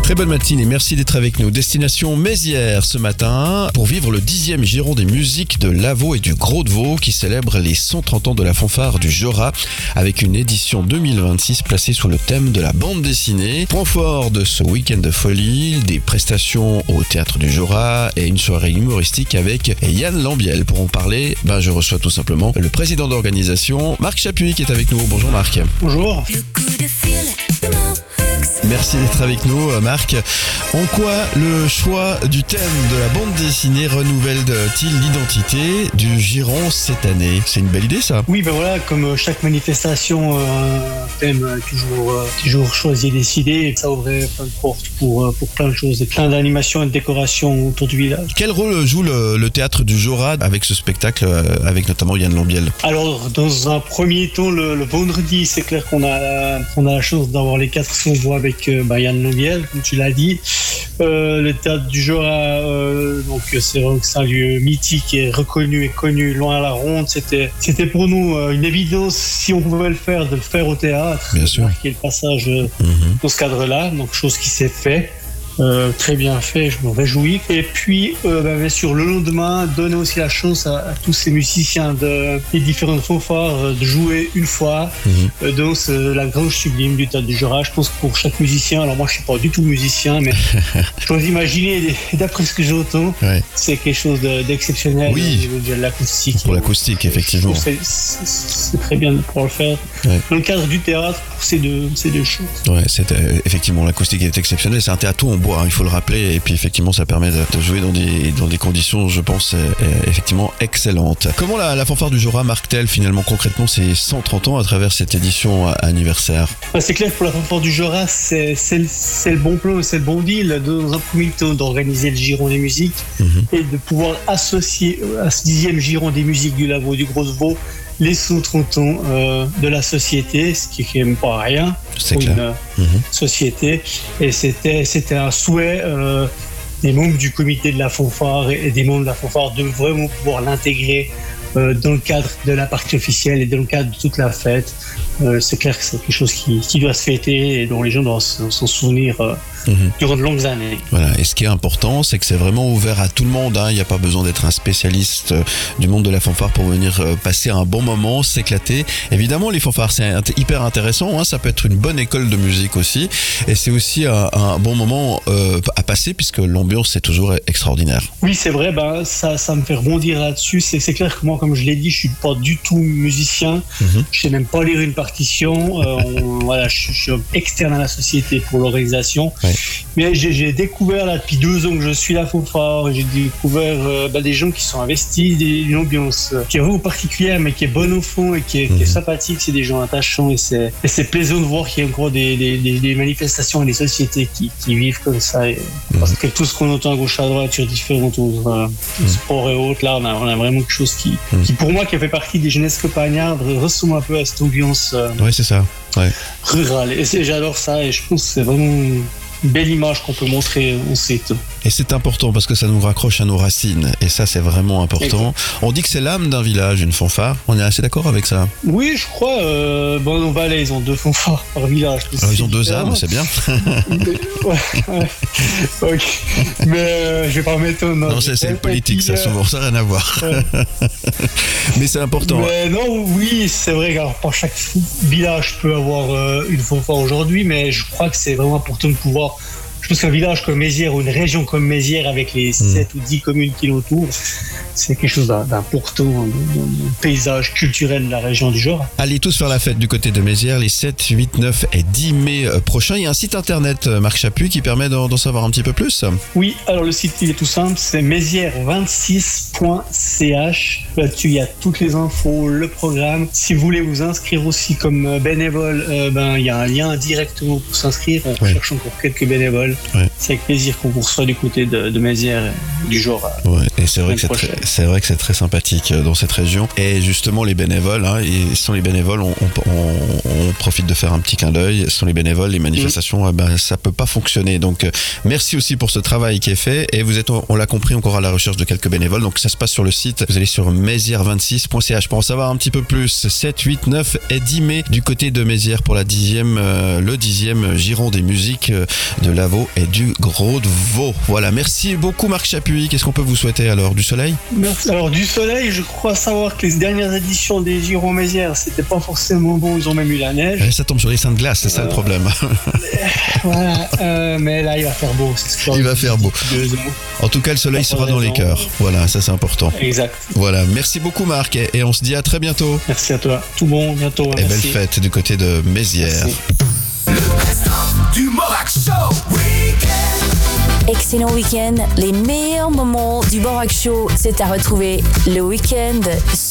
Très bonne matinée, merci d'être avec nous. Destination Mézières ce matin pour vivre le 10e Giron des musiques de Lavaux et du Gros de Vaud qui célèbre les 130 ans de la fanfare du Jorat avec une édition 2026 placée sous le thème de la bande dessinée. Point fort de ce week-end de folie, des prestations au Théâtre du Jorat et une soirée humoristique avec Yann Lambiel. Pour en parler, je reçois tout simplement le président d'organisation, Marc Chapuis, qui est avec nous. Bonjour Marc. Bonjour. Merci d'être avec nous Marc. En quoi le choix du thème de la bande dessinée renouvelle-t-il l'identité du Giron cette année? C'est une belle idée ça. Oui, voilà, comme chaque manifestation, un thème toujours choisi et décidé, ça ouvrait plein de portes pour plein de choses, plein d'animations et de décorations autour du village. Quel rôle joue le Théâtre du Jorat avec ce spectacle, avec notamment Yann Lambiel? Alors, dans un premier temps, le vendredi, c'est clair qu'on a la chance d'avoir les 400 voix avec Yann Lambiel, comme tu l'as dit. Le Théâtre du Jorat, donc c'est vrai que c'est un lieu mythique et reconnu et connu loin à la ronde. C'était pour nous une évidence, si on pouvait le faire, de le faire au théâtre. Bien sûr. Marquer le passage dans ce cadre-là, donc chose qui s'est fait. Très bien fait, je m'en réjouis. Et puis, bien sûr, le lendemain, donner aussi la chance à tous ces musiciens des différentes fanfares de jouer une fois dans la grange sublime du Théâtre du Jorat. Je pense que pour chaque musicien, alors moi je ne suis pas du tout musicien, mais je peux imaginer, d'après ce que j'entends, c'est quelque chose d'exceptionnel. Oui, au niveau de l'acoustique. Pour l'acoustique, effectivement. C'est très bien de pouvoir le faire dans le cadre du théâtre pour ces deux choses. Ouais, effectivement, l'acoustique est exceptionnelle. C'est un théâtre en bois, il faut le rappeler, et puis effectivement ça permet de jouer dans des conditions, je pense, effectivement excellentes. Comment la fanfare du Jorat marque-t-elle finalement concrètement ses 130 ans à travers cette édition anniversaire? C'est clair que pour la fanfare du Jorat, c'est le bon plan, c'est le bon deal dans un premier temps d'organiser le Giron des musiques et de pouvoir associer à ce 10e Giron des musiques du Lavaux et du Gros de Vaud les 130 ans de la société, ce qui est quand même pas rien pour une société. Et c'était un souhait des membres du comité de la fanfare et des membres de la fanfare de vraiment pouvoir l'intégrer dans le cadre de la partie officielle et dans le cadre de toute la fête. C'est clair que c'est quelque chose qui doit se fêter et dont les gens doivent s'en souvenir durant de longues années. Voilà. Et ce qui est important, c'est que c'est vraiment ouvert à tout le monde. Il n'y a pas besoin d'être un spécialiste du monde de la fanfare pour venir passer un bon moment, s'éclater. Évidemment, les fanfares, c'est hyper intéressant. Ça peut être une bonne école de musique aussi. Et c'est aussi un bon moment à passer puisque l'ambiance est toujours extraordinaire. Oui, c'est vrai. Ça me fait rebondir là-dessus. C'est clair que moi, comme je l'ai dit, je suis pas du tout musicien. Je sais même pas lire une partition. Je suis externe à la société pour l'organisation. Mais j'ai découvert là depuis 2 ans que je suis la fanfare, j'ai découvert des gens qui sont investis, une ambiance qui est vraiment particulière mais qui est bonne au fond et qui est sympathique. C'est des gens attachants et c'est plaisant de voir qu'il y a encore des manifestations et des sociétés qui vivent comme ça. Parce que tout ce qu'on entend à gauche à droite sur différents sports et autres, là on a vraiment quelque chose qui pour moi qui fait partie des jeunesses campagnardes ressemble un peu à cette ambiance c'est ça. rurale. Et j'adore ça et je pense que c'est vraiment une belle image qu'on peut montrer en site. Et c'est important parce que ça nous raccroche à nos racines. Et ça, c'est vraiment important. On dit que c'est l'âme d'un village, une fanfare. On est assez d'accord avec ça? Oui, je crois. En Valais, ils ont 2 fanfares par village. Alors, ils ont 2 âmes, c'est bien. Okay. Mais je vais pas m'étonner. Non, c'est politique, ça, souvent. Ça n'a rien à voir. Mais c'est important. Mais non, oui, c'est vrai que pas chaque village peut avoir une fanfare aujourd'hui, mais je crois que c'est vraiment important de pouvoir. Je pense qu'un village comme Mézières ou une région comme Mézières avec les 7 ou 10 communes qui l'entourent, c'est quelque chose d'important dans le paysage culturel de la région du Jorat. Allez tous faire la fête du côté de Mézières les 7, 8, 9 et 10 mai prochains. Il y a un site internet, Marc Chapuis, qui permet d'en savoir un petit peu plus. Oui, alors le site il est tout simple, c'est mézières26.ch. Là-dessus il y a toutes les infos, le programme. Si vous voulez vous inscrire aussi comme bénévole, il y a un lien directement pour s'inscrire. On cherche encore quelques bénévoles. C'est avec plaisir qu'on vous reçoit du côté de Mézières et du Jorat. Et c'est vrai que c'est très sympathique dans cette région. Et justement, les bénévoles, sans les bénévoles, on profite de faire un petit clin d'œil. Sans les bénévoles, les manifestations, ça peut pas fonctionner. Donc, merci aussi pour ce travail qui est fait. Et vous êtes, on l'a compris, encore à la recherche de quelques bénévoles. Donc, ça se passe sur le site. Vous allez sur mézières26.ch pour en savoir un petit peu plus. 7, 8, 9 et 10 mai du côté de Mézières pour le 10e Giron des musiques de Lavaux Lavaux et du Gros de Vaud. Voilà, merci beaucoup Marc Chapuis. Qu'est-ce qu'on peut vous souhaiter alors? Du soleil? Merci. Alors du soleil, je crois savoir que les dernières éditions des Girons Mézières, c'était pas forcément bon, ils ont même eu la neige. Ça tombe sur les seins de glace, c'est ça le problème. Voilà, mais là il va faire beau. Il va faire beau. En tout cas, le soleil sera dans les cœurs. Voilà, ça c'est important. Exact. Voilà, merci beaucoup Marc et on se dit à très bientôt. Merci à toi. Tout bon, bientôt. Et belle fête du côté de Mézières. Merci. Le best-of du Borak Show Week-end. Excellent week-end, les meilleurs moments du Borak Show, c'est à retrouver le week-end